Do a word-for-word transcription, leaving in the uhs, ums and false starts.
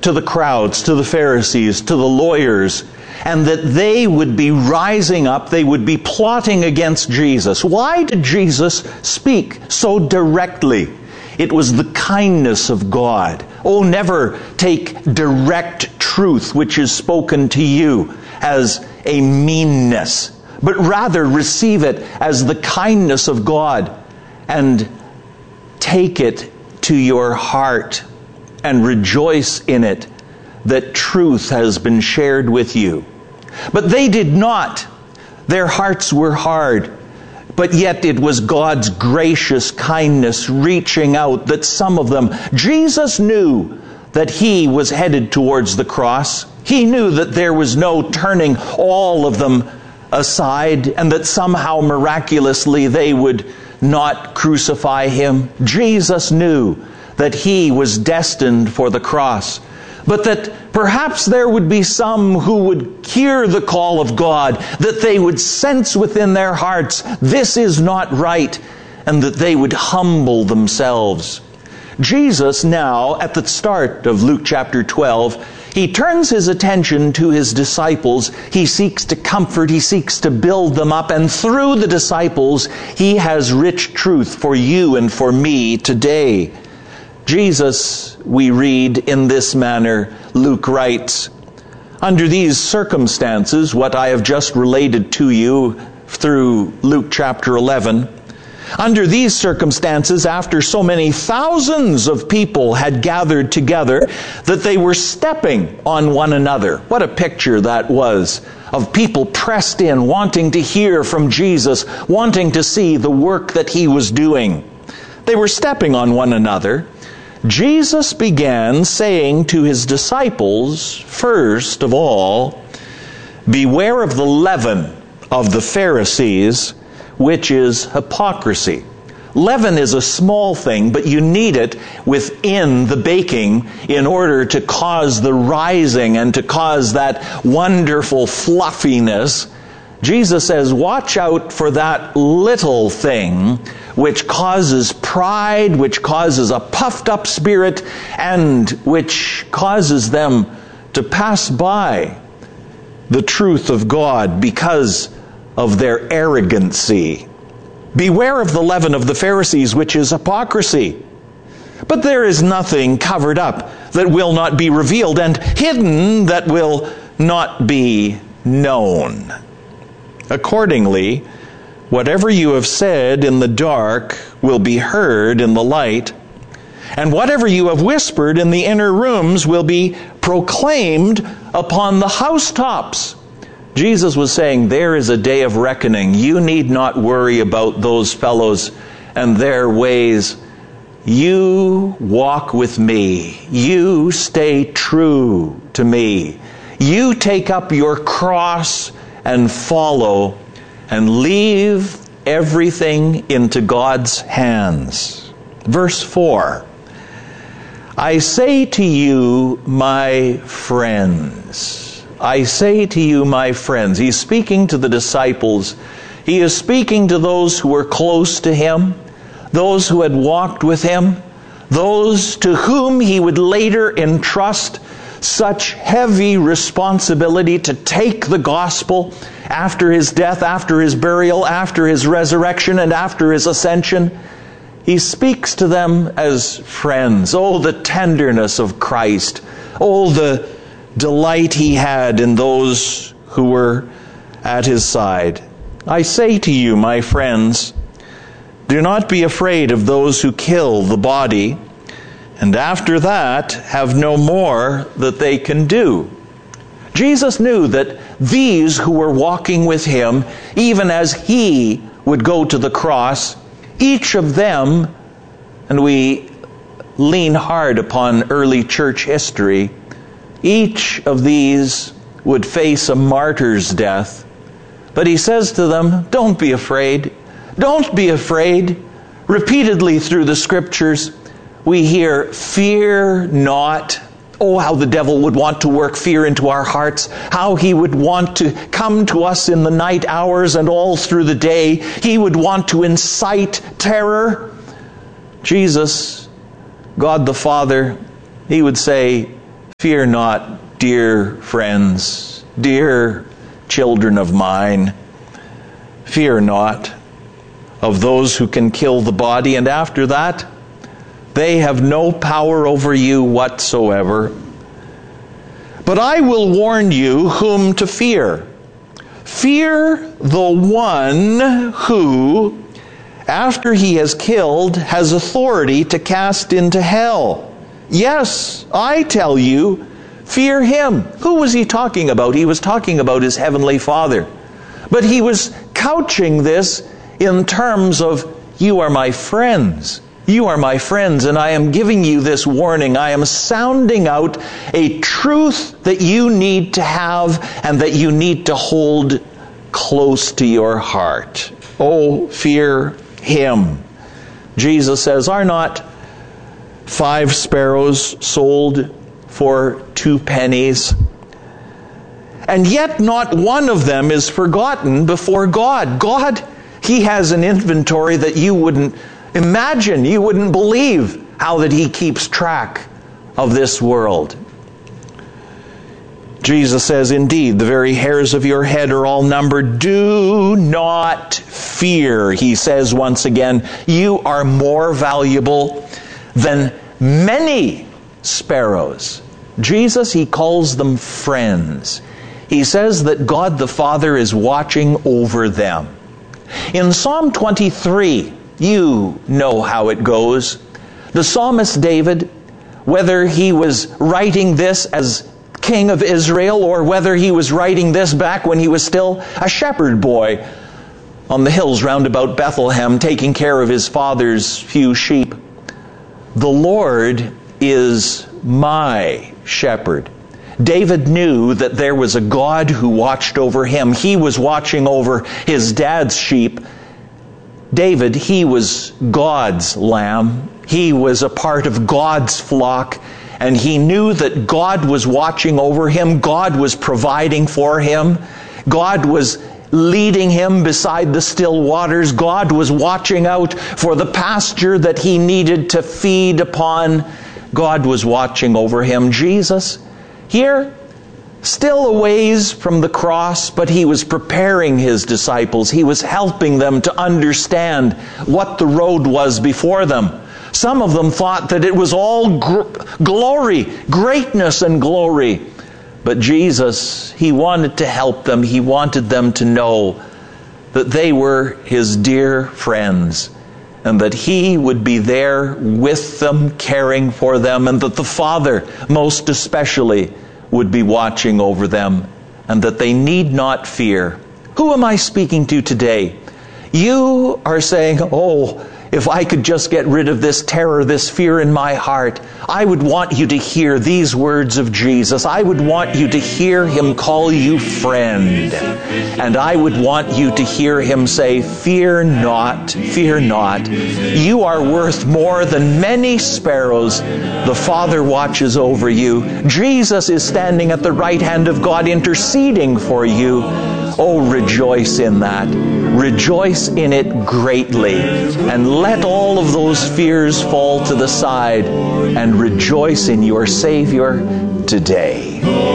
to the crowds, to the Pharisees, to the lawyers, and that they would be rising up, they would be plotting against Jesus. Why did Jesus speak so directly? It was the kindness of God. Oh, never take direct truth which is spoken to you as a meanness, but rather receive it as the kindness of God and take it to your heart and rejoice in it that truth has been shared with you. But they did not. Their hearts were hard. But yet it was God's gracious kindness reaching out that some of them, Jesus knew that he was headed towards the cross. He knew that there was no turning all of them aside and that somehow miraculously they would not crucify him. Jesus knew that he was destined for the cross, but that perhaps there would be some who would hear the call of God, that they would sense within their hearts, this is not right, and that they would humble themselves. Jesus now, at the start of Luke chapter twelve, he turns his attention to his disciples. He seeks to comfort, he seeks to build them up, and through the disciples, he has rich truth for you and for me today. Jesus, we read in this manner, Luke writes, under these circumstances, what I have just related to you through Luke chapter eleven, under these circumstances, after so many thousands of people had gathered together, that they were stepping on one another. What a picture that was of people pressed in, wanting to hear from Jesus, wanting to see the work that he was doing. They were stepping on one another. Jesus began saying to his disciples, first of all, beware of the leaven of the Pharisees, which is hypocrisy. Leaven is a small thing, but you need it within the baking in order to cause the rising and to cause that wonderful fluffiness. Jesus says, watch out for that little thing which causes pride, which causes a puffed up spirit, and which causes them to pass by the truth of God because of their arrogancy. Beware of the leaven of the Pharisees, which is hypocrisy. But there is nothing covered up that will not be revealed, and hidden that will not be known. Accordingly, whatever you have said in the dark will be heard in the light, and whatever you have whispered in the inner rooms will be proclaimed upon the housetops. Jesus was saying, there is a day of reckoning. You need not worry about those fellows and their ways. You walk with me. You stay true to me. You take up your cross and follow and leave everything into God's hands. Verse four. I say to you, my friends. I say to you, my friends. He's speaking to the disciples. He is speaking to those who were close to him, those who had walked with him, those to whom he would later entrust such heavy responsibility to take the gospel after his death, after his burial, after his resurrection, and after his ascension. He speaks to them as friends. Oh, the tenderness of Christ. Oh, the delight he had in those who were at his side. I say to you, my friends, do not be afraid of those who kill the body, and after that have no more that they can do. Jesus knew that these who were walking with him, even as he would go to the cross, each of them, and we lean hard upon early church history, each of these would face a martyr's death. But he says to them, don't be afraid. Don't be afraid. Repeatedly through the scriptures, we hear, fear not. Oh, how the devil would want to work fear into our hearts. How he would want to come to us in the night hours and all through the day. He would want to incite terror. Jesus, God the Father, he would say, Fear not, dear friends, dear children of mine. Fear not of those who can kill the body, and after that, they have no power over you whatsoever. But I will warn you whom to fear. Fear the one who, after he has killed, has authority to cast into hell. Yes, I tell you, fear him. Who was he talking about? He was talking about his heavenly Father. But he was couching this in terms of, you are my friends. You are my friends, and I am giving you this warning. I am sounding out a truth that you need to have and that you need to hold close to your heart. Oh, fear him. Jesus says, are not five sparrows sold for two pennies? And yet not one of them is forgotten before God. God, he has an inventory that you wouldn't imagine, you wouldn't believe how that he keeps track of this world. Jesus says, indeed, the very hairs of your head are all numbered. Do not fear. He says once again, you are more valuable than many sparrows. Jesus, he calls them friends. He says that God the Father is watching over them. In Psalm twenty-three, you know how it goes. The psalmist David, whether he was writing this as king of Israel or whether he was writing this back when he was still a shepherd boy on the hills round about Bethlehem, taking care of his father's few sheep, the Lord is my shepherd. David knew that there was a God who watched over him. He was watching over his dad's sheep. David, he was God's lamb. He was a part of God's flock. And he knew that God was watching over him. God was providing for him. God was leading him beside the still waters. God was watching out for the pasture that he needed to feed upon. God was watching over him. Jesus, here, still a ways from the cross, but he was preparing his disciples. He was helping them to understand what the road was before them. Some of them thought that it was all gr- glory, greatness and glory. But Jesus, he wanted to help them. He wanted them to know that they were his dear friends and that he would be there with them, caring for them, and that the Father, most especially, would be watching over them, and that they need not fear. Who am I speaking to today? You are saying, oh, if I could just get rid of this terror, this fear in my heart, I would want you to hear these words of Jesus. I would want you to hear him call you friend. And I would want you to hear him say, fear not, fear not. You are worth more than many sparrows. The Father watches over you. Jesus is standing at the right hand of God interceding for you. Oh, rejoice in that. Rejoice in it greatly. And let all of those fears fall to the side and rejoice in your Savior today.